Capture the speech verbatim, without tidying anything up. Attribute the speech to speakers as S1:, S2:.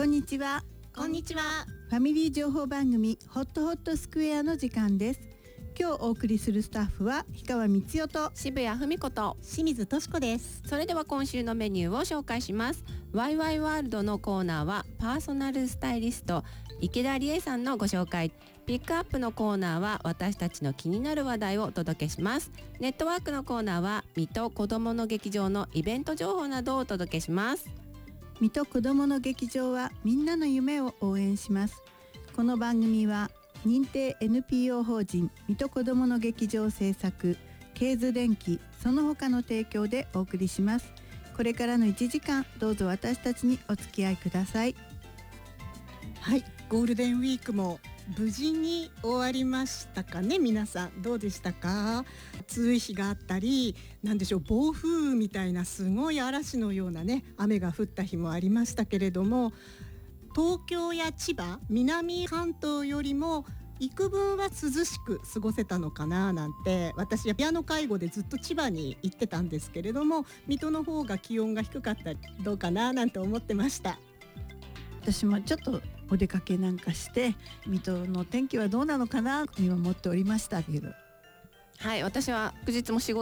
S1: こんにちは。
S2: こんにちは。
S1: ファミリー情報番組ホットホットスクエアの時間です。今日お送りするスタッフは氷川光代と
S2: 渋谷文子と
S3: 清水敏子です。
S2: それでは今週のメニューを紹介します。ワイワイワールドのコーナーはパーソナルスタイリスト池田理恵さんのご紹介。ピックアップのコーナーは私たちの気になる話題をお届けします。ネットワークのコーナーは水戸こどもの劇場のイベント情報などをお届けします。
S1: 水戸こどもの劇場はみんなの夢を応援します。この番組は認定 エヌピーオー 法人水戸こどもの劇場制作ケーズ電機その他の提供でお送りします。これからのいちじかんどうぞ私たちにお付き合いください。
S3: はい、ゴールデンウィークも無事に終わりましたかね。皆さんどうでしたか。暑い日があったり、なんでしょう、暴風雨みたいなすごい嵐のようなね雨が降った日もありましたけれども、東京や千葉、南関東よりも幾分は涼しく過ごせたのかななんて、私はピアノ介護でずっと千葉に行ってたんですけれども、水戸の方が気温が低かったりどうかななんて思ってました。
S1: 私もちょっとお出かけなんかして水戸の天気はどうなのかな見守っておりましたけど、
S2: はい、私は祝日も仕事